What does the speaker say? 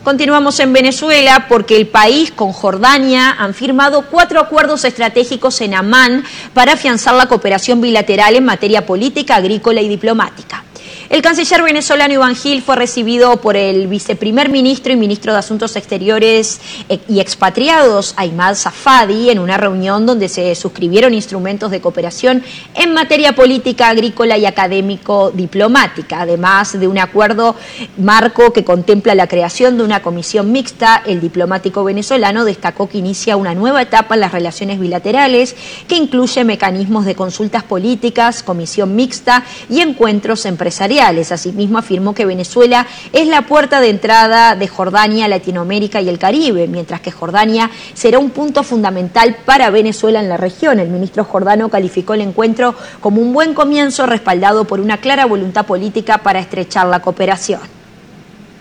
Continuamos en Venezuela porque el país con Jordania han firmado 4 acuerdos estratégicos en Amán para afianzar la cooperación bilateral en materia política, agrícola y diplomática. El canciller venezolano Iván Gil fue recibido por el viceprimer ministro y ministro de Asuntos Exteriores y Expatriados, Ahmad Safadi, en una reunión donde se suscribieron instrumentos de cooperación en materia política, agrícola y académico-diplomática, además de un acuerdo marco que contempla la creación de una comisión mixta. El diplomático venezolano destacó que inicia una nueva etapa en las relaciones bilaterales que incluye mecanismos de consultas políticas, comisión mixta y encuentros empresariales. Asimismo, afirmó que Venezuela es la puerta de entrada de Jordania a Latinoamérica y el Caribe, mientras que Jordania será un punto fundamental para Venezuela en la región. El ministro jordano calificó el encuentro como un buen comienzo respaldado por una clara voluntad política para estrechar la cooperación.